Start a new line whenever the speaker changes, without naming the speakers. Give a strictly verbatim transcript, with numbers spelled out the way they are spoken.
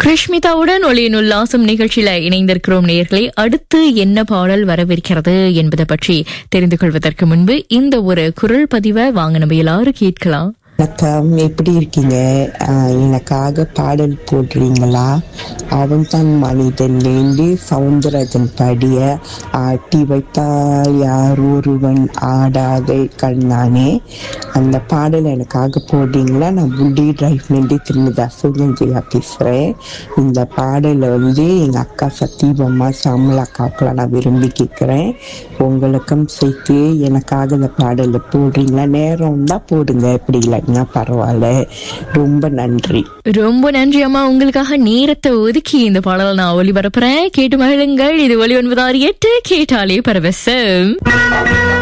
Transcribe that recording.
கிருஷ்மிதாவுடன் ஒளியின் உல்லாசம் நிகழ்ச்சியில இணைந்திருக்கிறோம் நேயர்களே. அடுத்து என்ன பாடல் வரவிருக்கிறது என்பதை பற்றி தெரிந்து கொள்வதற்கு முன்பு இந்த ஒரு குரல் பதிவை வாங்க நம்ம எல்லாரும் கேட்கலாம்.
வணக்கம், எப்படி இருக்கீங்க? ஆஹ் எனக்காக பாடல் போடுறீங்களா? அவன் தான் மனிதன்லேருந்து சவுந்தரராஜன் பாடிய ஆட்டி வைத்தால் யார் ஒருவன் ஆடாத கண்ணானே, அந்த பாடல் எனக்காக போடுறீங்களா? நான் புண்டி டிரைவ்லேருந்து திருமதி அசோகஞ்சியா பேசுகிறேன். இந்த பாடலை வந்து எங்கள் அக்கா சத்தியபம்மா சாமலா அக்காக்கெல்லாம் நான் விரும்பி கேட்குறேன். உங்களுக்கும் சேர்த்து எனக்காக இந்த பாடலை போடுறீங்களா? நேரம் தான் போடுங்க, எப்படி இல்லைங்க பரவாயில்ல. ரொம்ப நன்றி.
ரொம்ப நன்றி அம்மா. உங்களுக்காக நேரத்தை ஒதுக்கி இந்த பாடலை நான் ஒளிபரப்புறேன். கேட்டு மகிழுங்கள். இது ஒலி ஒன்பது ஆறு எட்டு, கேட்டாலே பரவசம்.